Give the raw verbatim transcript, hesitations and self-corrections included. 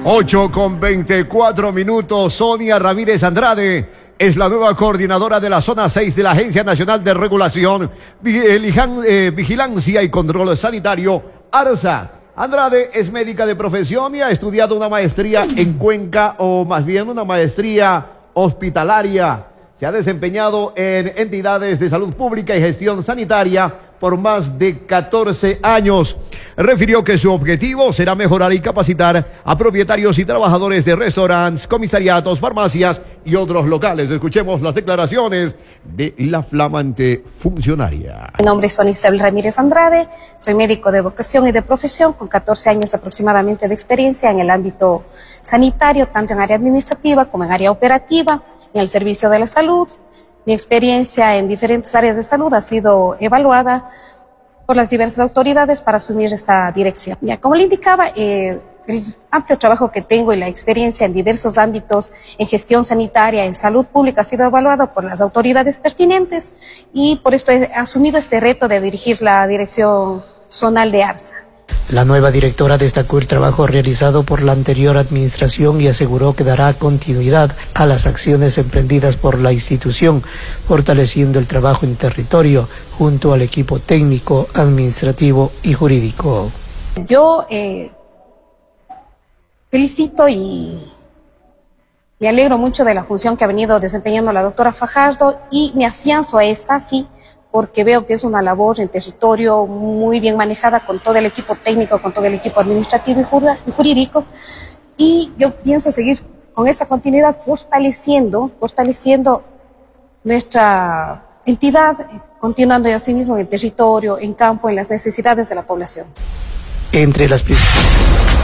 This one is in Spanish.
ocho con veinticuatro minutos. Sonia Ramírez Andrade es la nueva coordinadora de la zona seis de la Agencia Nacional de Regulación, Vigilancia y Control Sanitario, ARSA. Andrade es médica de profesión y ha estudiado una maestría en Cuenca, o más bien una maestría hospitalaria. Se ha desempeñado en entidades de salud pública y gestión sanitaria por más de catorce años. Refirió que su objetivo será mejorar y capacitar a propietarios y trabajadores de restaurantes, comisariatos, farmacias y otros locales. Escuchemos las declaraciones de la flamante funcionaria. Mi nombre es Sonia Isabel Ramírez Andrade, soy médico de vocación y de profesión con catorce años aproximadamente de experiencia en el ámbito sanitario, tanto en área administrativa como en área operativa, en el servicio de la salud. Mi experiencia en diferentes áreas de salud ha sido evaluada por las diversas autoridades para asumir esta dirección. Ya, como le indicaba, eh, el amplio trabajo que tengo y la experiencia en diversos ámbitos en gestión sanitaria, en salud pública, ha sido evaluado por las autoridades pertinentes y por esto he asumido este reto de dirigir la dirección zonal de ARSA. La nueva directora destacó el trabajo realizado por la anterior administración y aseguró que dará continuidad a las acciones emprendidas por la institución, fortaleciendo el trabajo en territorio junto al equipo técnico, administrativo y jurídico. Yo eh, felicito y me alegro mucho de la función que ha venido desempeñando la doctora Fajardo y me afianzo a esta, sí, porque veo que es una labor en territorio muy bien manejada con todo el equipo técnico, con todo el equipo administrativo y jurídico, y yo pienso seguir con esta continuidad fortaleciendo, fortaleciendo nuestra entidad, continuando y asimismo en el territorio, en campo, en las necesidades de la población. Entre las